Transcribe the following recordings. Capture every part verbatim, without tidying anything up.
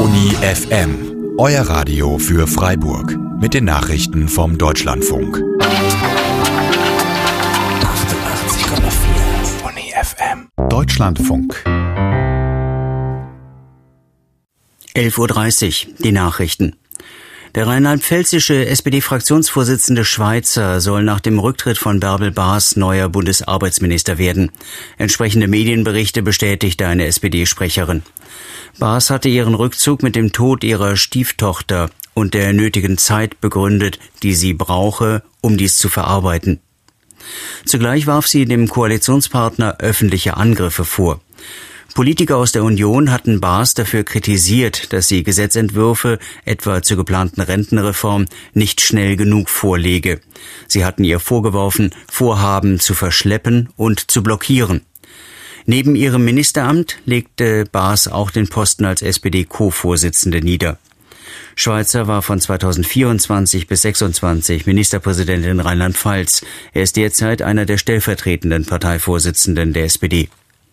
Tony F M, euer Radio für Freiburg mit den Nachrichten vom Deutschlandfunk. achtundachtzig Komma vier Tony F M. Deutschlandfunk. elf Uhr dreißig, die Nachrichten. Der rheinland-pfälzische S P D-Fraktionsvorsitzende Schweitzer soll nach dem Rücktritt von Bärbel Baas neuer Bundesarbeitsminister werden. Entsprechende Medienberichte bestätigte eine S P D-Sprecherin. Baas hatte ihren Rückzug mit dem Tod ihrer Stieftochter und der nötigen Zeit begründet, die sie brauche, um dies zu verarbeiten. Zugleich warf sie dem Koalitionspartner öffentliche Angriffe vor. Politiker aus der Union hatten Baas dafür kritisiert, dass sie Gesetzentwürfe, etwa zur geplanten Rentenreform, nicht schnell genug vorlege. Sie hatten ihr vorgeworfen, Vorhaben zu verschleppen und zu blockieren. Neben ihrem Ministeramt legte Baas auch den Posten als S P D-Co-Vorsitzende nieder. Schweitzer war von zweitausendvierundzwanzig bis sechsundzwanzig Ministerpräsident in Rheinland-Pfalz. Er ist derzeit einer der stellvertretenden Parteivorsitzenden der S P D.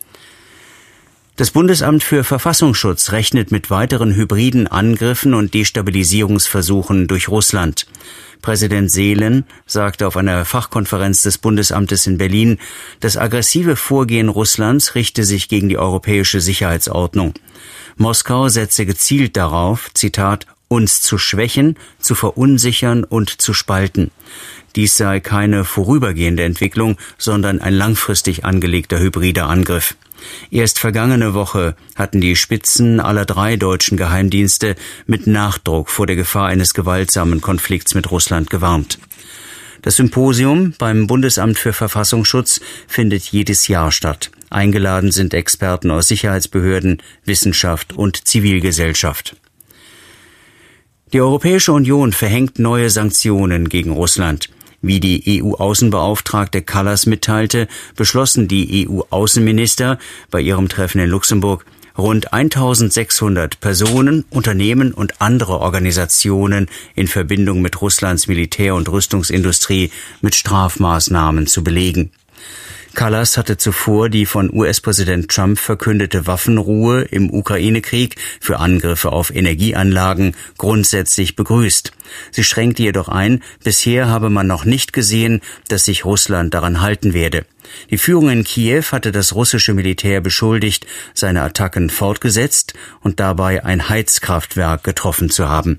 Das Bundesamt für Verfassungsschutz rechnet mit weiteren hybriden Angriffen und Destabilisierungsversuchen durch Russland. Präsident Seelen sagte auf einer Fachkonferenz des Bundesamtes in Berlin, das aggressive Vorgehen Russlands richte sich gegen die europäische Sicherheitsordnung. Moskau setze gezielt darauf, Zitat, uns zu schwächen, zu verunsichern und zu spalten. Dies sei keine vorübergehende Entwicklung, sondern ein langfristig angelegter hybrider Angriff. Erst vergangene Woche hatten die Spitzen aller drei deutschen Geheimdienste mit Nachdruck vor der Gefahr eines gewaltsamen Konflikts mit Russland gewarnt. Das Symposium beim Bundesamt für Verfassungsschutz findet jedes Jahr statt. Eingeladen sind Experten aus Sicherheitsbehörden, Wissenschaft und Zivilgesellschaft. Die Europäische Union verhängt neue Sanktionen gegen Russland. Wie die E U-Außenbeauftragte Kallas mitteilte, beschlossen die E U-Außenminister bei ihrem Treffen in Luxemburg, rund eintausendsechshundert Personen, Unternehmen und andere Organisationen in Verbindung mit Russlands Militär- und Rüstungsindustrie mit Strafmaßnahmen zu belegen. Kallas hatte zuvor die von U S-Präsident Trump verkündete Waffenruhe im Ukraine-Krieg für Angriffe auf Energieanlagen grundsätzlich begrüßt. Sie schränkte jedoch ein, bisher habe man noch nicht gesehen, dass sich Russland daran halten werde. Die Führung in Kiew hatte das russische Militär beschuldigt, seine Attacken fortgesetzt und dabei ein Heizkraftwerk getroffen zu haben.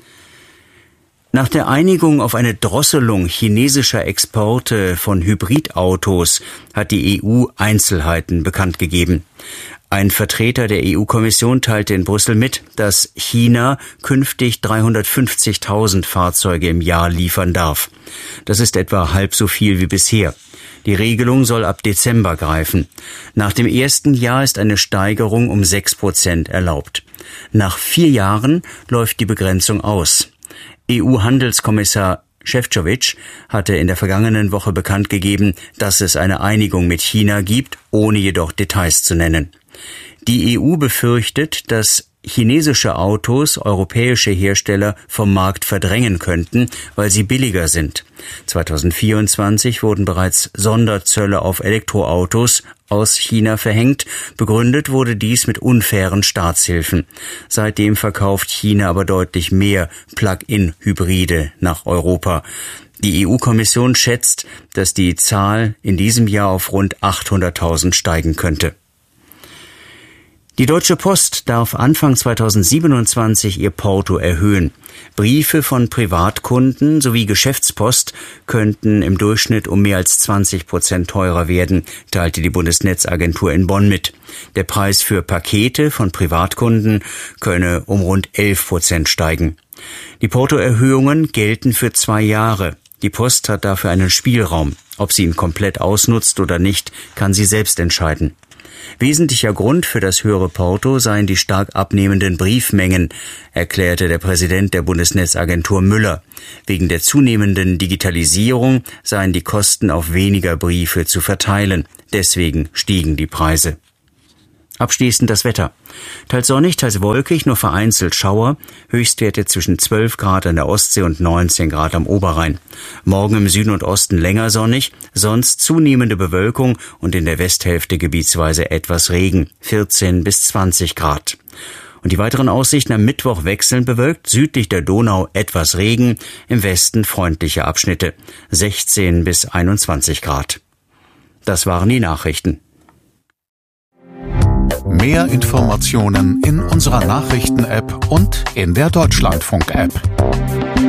Nach der Einigung auf eine Drosselung chinesischer Exporte von Hybridautos hat die E U Einzelheiten bekannt gegeben. Ein Vertreter der E U-Kommission teilte in Brüssel mit, dass China künftig dreihundertfünfzigtausend Fahrzeuge im Jahr liefern darf. Das ist etwa halb so viel wie bisher. Die Regelung soll ab Dezember greifen. Nach dem ersten Jahr ist eine Steigerung um sechs Prozent erlaubt. Nach vier Jahren läuft die Begrenzung aus. E U-Handelskommissar Šefčovič hatte in der vergangenen Woche bekannt gegeben, dass es eine Einigung mit China gibt, ohne jedoch Details zu nennen. Die E U befürchtet, dass chinesische Autos europäische Hersteller vom Markt verdrängen könnten, weil sie billiger sind. zweitausendvierundzwanzig wurden bereits Sonderzölle auf Elektroautos aus China verhängt. Begründet wurde dies mit unfairen Staatshilfen. Seitdem verkauft China aber deutlich mehr Plug-in-Hybride nach Europa. Die E U-Kommission schätzt, dass die Zahl in diesem Jahr auf rund achthunderttausend steigen könnte. Die Deutsche Post darf Anfang zweitausendsiebenundzwanzig ihr Porto erhöhen. Briefe von Privatkunden sowie Geschäftspost könnten im Durchschnitt um mehr als zwanzig Prozent teurer werden, teilte die Bundesnetzagentur in Bonn mit. Der Preis für Pakete von Privatkunden könne um rund elf Prozent steigen. Die Portoerhöhungen gelten für zwei Jahre. Die Post hat dafür einen Spielraum. Ob sie ihn komplett ausnutzt oder nicht, kann sie selbst entscheiden. Wesentlicher Grund für das höhere Porto seien die stark abnehmenden Briefmengen, erklärte der Präsident der Bundesnetzagentur Müller. Wegen der zunehmenden Digitalisierung seien die Kosten auf weniger Briefe zu verteilen. Deswegen stiegen die Preise. Abschließend das Wetter. Teils sonnig, teils wolkig, nur vereinzelt Schauer. Höchstwerte zwischen zwölf Grad an der Ostsee und neunzehn Grad am Oberrhein. Morgen im Süden und Osten länger sonnig, sonst zunehmende Bewölkung und in der Westhälfte gebietsweise etwas Regen, vierzehn bis zwanzig Grad. Und die weiteren Aussichten: am Mittwoch wechselnd bewölkt, südlich der Donau etwas Regen, im Westen freundliche Abschnitte, sechzehn bis einundzwanzig Grad. Das waren die Nachrichten. Mehr Informationen in unserer Nachrichten-App und in der Deutschlandfunk-App.